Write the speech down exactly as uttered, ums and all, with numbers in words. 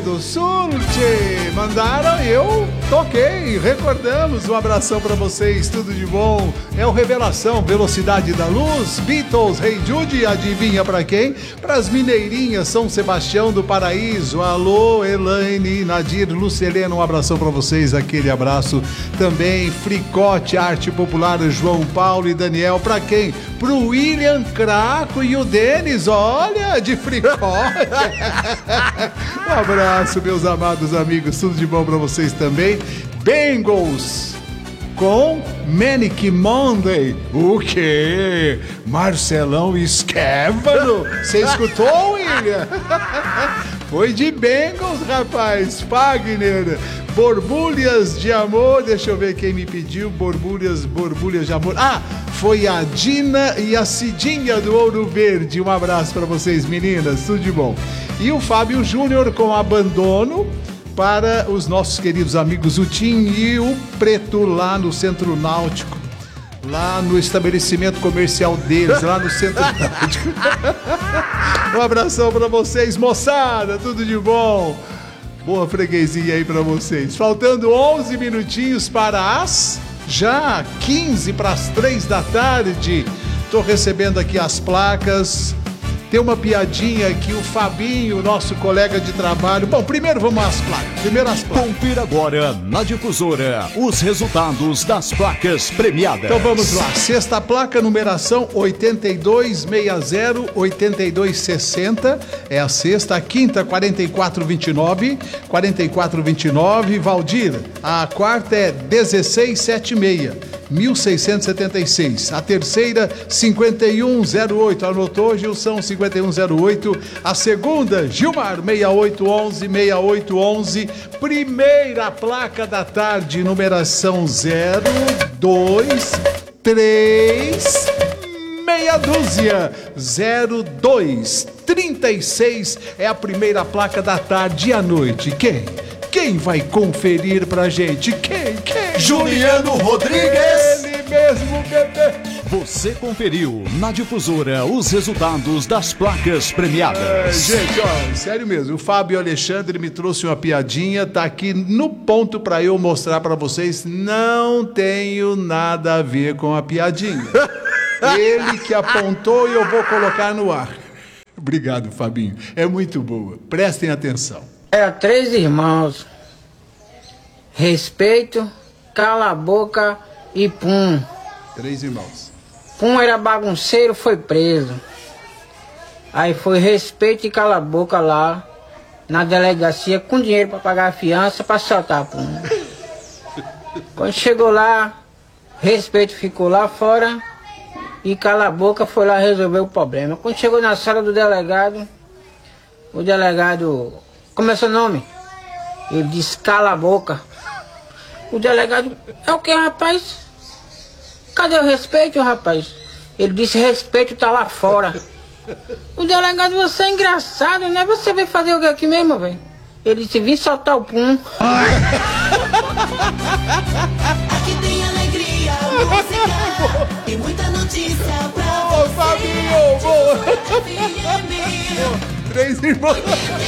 do Sul, tchê. Mandaram e eu toquei, recordamos. Um abração pra vocês, tudo de bom. É o Revelação, Velocidade da Luz, Beatles, Hey Jude, adivinha pra quem? Pras mineirinhas, São Sebastião do Paraíso. Alô, Elaine, Nadir, Lucelena, um abração pra vocês, aquele abraço também. Fricote, Arte Popular, João Paulo e Daniel, pra quem? Pro William Craco e o Denis, olha, de Fricote. Um abraço, meus amados amigos, tudo de bom pra vocês também. Bengals com Manic Monday. O quê? Marcelão Esquévano. Você escutou, William? Foi de Bengals, rapaz. Fagner. Borbulhas de Amor. Deixa eu ver quem me pediu. Borbulhas, borbulhas de amor. Ah, foi a Dina e a Cidinha do Ouro Verde. Um abraço pra vocês, meninas. Tudo de bom. E o Fábio Júnior com Abandono para os nossos queridos amigos o Tim e o Preto lá no Centro Náutico, lá no estabelecimento comercial deles, lá no Centro Náutico. Um abração para vocês, moçada, tudo de bom. Boa freguesia aí para vocês. Faltando onze minutinhos para as já quinze para as três da tarde. Tô recebendo aqui as placas. Tem uma piadinha que o Fabinho, nosso colega de trabalho... Bom, primeiro vamos às placas. Primeiro as placas. Confira agora na Difusora os resultados das placas premiadas. Então vamos lá. Sexta placa, numeração oitenta e dois sessenta, oitenta e dois sessenta. É a sexta. A quinta, quarenta e quatro vinte e nove. quarenta e quatro vinte e nove. Valdir. A quarta é dezesseis setenta e seis. mil seiscentos e setenta e seis. A terceira, cinquenta e um zero oito. Anotou, Gilson? cinquenta e um zero oito. A segunda, Gilmar, sessenta e oito onze, sessenta e oito onze. Primeira placa da tarde, numeração zero dois três, meia dúzia. zero dois trinta e seis é a primeira placa da tarde e à noite. Quem? Quem vai conferir pra gente? Quem? Quem? Juliano Rodrigues. Ele mesmo, bebê. Você conferiu na Difusora os resultados das placas premiadas. É, gente, ó, sério mesmo, o Fábio Alexandre me trouxe uma piadinha, tá aqui no ponto pra eu mostrar pra vocês, não tenho nada a ver com a piadinha. Ele que apontou e eu vou colocar no ar. Obrigado, Fabinho, é muito boa, prestem atenção. Era três irmãos. Respeito, cala a boca e pum. Três irmãos. Pum era bagunceiro, foi preso. Aí foi respeito e cala a boca lá na delegacia com dinheiro para pagar a fiança para soltar pum. Quando chegou lá, respeito ficou lá fora e cala a boca foi lá resolver o problema. Quando chegou na sala do delegado, o delegado... Como é seu nome? Ele disse, cala a boca. O delegado, é o que, rapaz? Cadê o respeito, rapaz? Ele disse, respeito tá lá fora. O delegado, você é engraçado, né? Você veio fazer o que aqui mesmo, velho? Ele disse, vim soltar o pum. Aqui tem alegria, música e muita notícia pra Ô, você. Fabinho, boa. F M. Três irmãos.